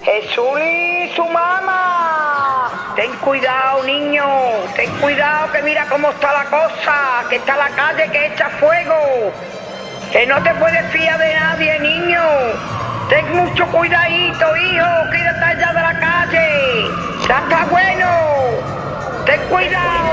Jesús y su mamá. Ten cuidado, niño. Ten cuidado, que mira cómo está la cosa. Que está la calle que echa fuego. Que no te puedes fiar de nadie, niño. Ten mucho cuidadito, hijo. Quédate allá de la calle. Ya está bueno. Ten cuidado.